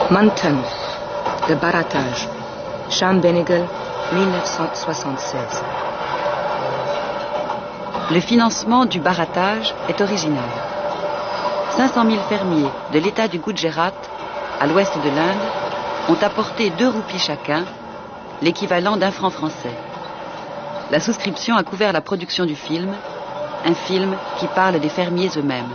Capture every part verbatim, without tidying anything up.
Manton, le barattage, Chambenegal, mille neuf cent soixante-seize. Le financement du barattage est original. cinq cent mille fermiers de l'État du Gujarat, à l'ouest de l'Inde, ont apporté deux roupies chacun, l'équivalent d'un franc français. La souscription a couvert la production du film, un film qui parle des fermiers eux-mêmes.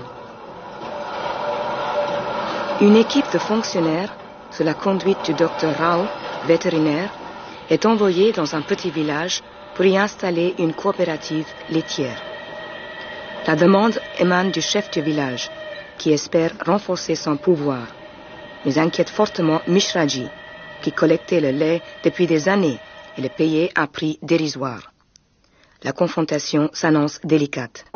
Une équipe de fonctionnaires, sous la conduite du docteur Rao, vétérinaire, est envoyée dans un petit village pour y installer une coopérative laitière. La demande émane du chef du village, qui espère renforcer son pouvoir, mais inquiète fortement Mishraji, qui collectait le lait depuis des années et le payait à prix dérisoire. La confrontation s'annonce délicate.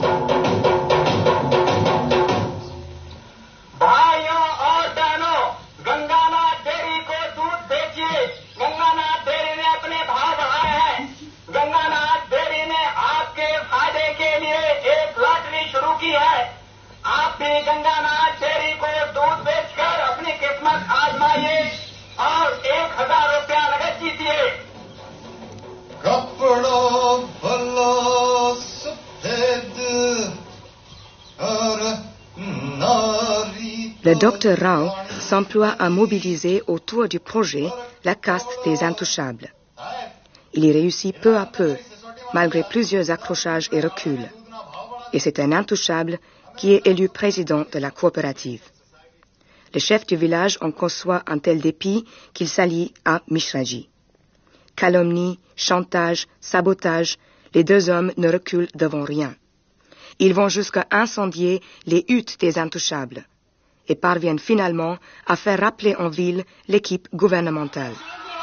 Le docteur Rao s'emploie à mobiliser autour du projet la caste des intouchables. Il y réussit peu à peu, malgré plusieurs accrochages et reculs. Et c'est un intouchable qui est élu président de la coopérative. Le chef du village en conçoit un tel dépit qu'il s'allie à Mishraji. Calomnie, chantage, sabotage, les deux hommes ne reculent devant rien. Ils vont jusqu'à incendier les huttes des intouchables et parviennent finalement à faire rappeler en ville l'équipe gouvernementale.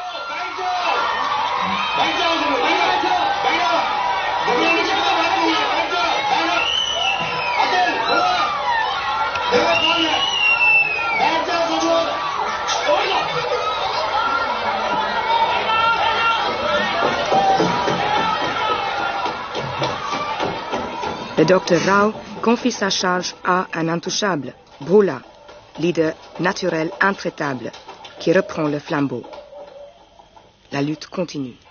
Le docteur Rao confie sa charge à un intouchable, Bhola, leader naturel intraitable, qui reprend le flambeau. La lutte continue.